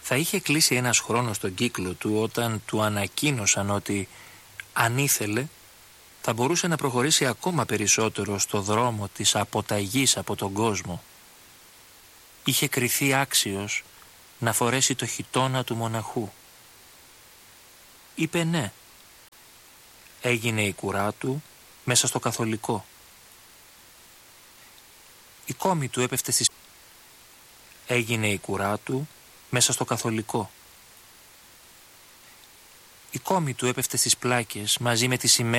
Θα είχε κλείσει ένας χρόνος τον κύκλο του όταν του ανακοίνωσαν ότι αν ήθελε θα μπορούσε να προχωρήσει ακόμα περισσότερο στο δρόμο της αποταγής από τον κόσμο. Είχε κριθεί άξιος να φορέσει το χιτώνα του μοναχού. Είπε ναι. Έγινε η κουρά του μέσα στο καθολικό. Η κόμη του έπεφτε στις... Έγινε η κουρά του μέσα στο καθολικό. Η κόμη του έπεφτε στις πλάκες μαζί με τη σημαία